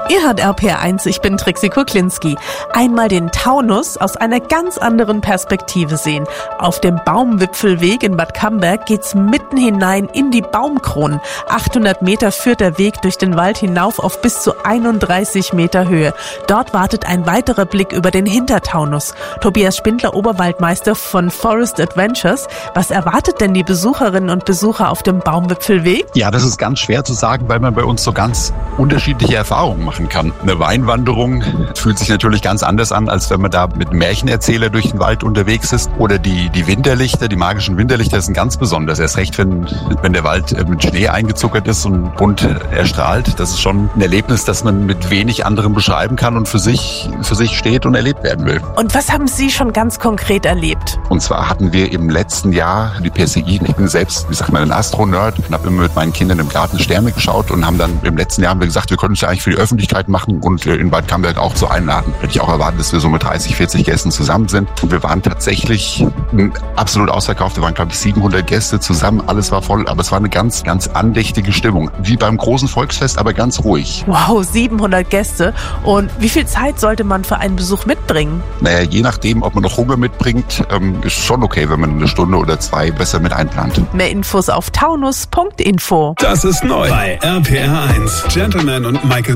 Ihr hört RPR1, ich bin Trixie Kuklinski. Einmal den Taunus aus einer ganz anderen Perspektive sehen. Auf dem Baumwipfelweg in Bad Camberg geht's mitten hinein in die Baumkronen. 800 Meter führt der Weg durch den Wald hinauf auf bis zu 31 Meter Höhe. Dort wartet ein weiterer Blick über den Hintertaunus. Tobias Spindler, Oberwaldmeister von Forest Adventures. Was erwartet denn die Besucherinnen und Besucher auf dem Baumwipfelweg? Ja, das ist ganz schwer zu sagen, weil man bei uns so ganz unterschiedliche Erfahrungen machen kann. Eine Weinwanderung fühlt sich natürlich ganz anders an, als wenn man da mit einem Märchenerzähler durch den Wald unterwegs ist. Oder die Winterlichter, die magischen Winterlichter sind ganz besonders. Erst recht, wenn der Wald mit Schnee eingezuckert ist und bunt erstrahlt. Das ist schon ein Erlebnis, das man mit wenig anderem beschreiben kann und für sich steht und erlebt werden will. Und was haben Sie schon ganz konkret erlebt? Und zwar hatten wir im letzten Jahr die PSI. Ich bin selbst, ein Astronerd und habe immer mit meinen Kindern im Garten Sterne geschaut und haben dann im letzten Jahr haben wir gesagt, wir können es ja eigentlich für die Öffentlichkeit machen und in Bad Camberg auch so einladen. Hätte ich auch erwartet, dass wir so mit 30, 40 Gästen zusammen sind. Und wir waren tatsächlich absolut ausverkauft. Wir waren, glaube ich, 700 Gäste zusammen. Alles war voll, aber es war eine ganz, ganz andächtige Stimmung. Wie beim großen Volksfest, aber ganz ruhig. Wow, 700 Gäste. Und wie viel Zeit sollte man für einen Besuch mitbringen? Naja, je nachdem, ob man noch Hunger mitbringt, ist schon okay, wenn man eine Stunde oder zwei besser mit einplant. Mehr Infos auf taunus.info. Das ist neu bei RPR1. Gentleman und Michael